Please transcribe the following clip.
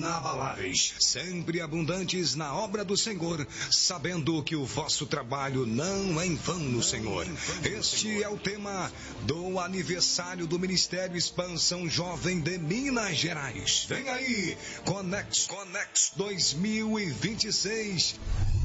inabaláveis, sempre abundantes na obra do Senhor, sabendo que o vosso trabalho não é em vão no Senhor. Este é o tema do aniversário do Ministério Expansão Jovem de Minas Gerais. Vem aí, Conex 2026.